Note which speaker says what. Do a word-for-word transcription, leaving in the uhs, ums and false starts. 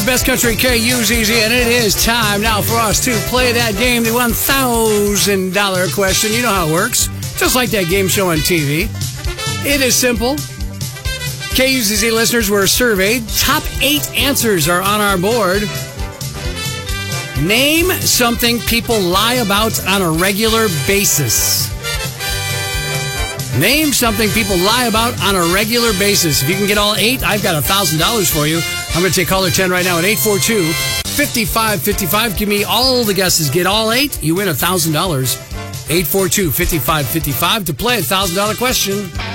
Speaker 1: Best Country K U Z Z, and it is time now for us to play that game, the one thousand dollars question. You know how it works. Just like that game show on T V. It is simple. K U Z Z listeners were surveyed. Top eight answers are on our board. Name something people lie about on a regular basis. Name something people lie about on a regular basis. If you can get all eight, I've got one thousand dollars for you. I'm going to take caller ten right now at eight four two, five five five five. Give me all the guesses. Get all eight, you win one thousand dollars. eight four two, five five five five to play a one thousand dollars question.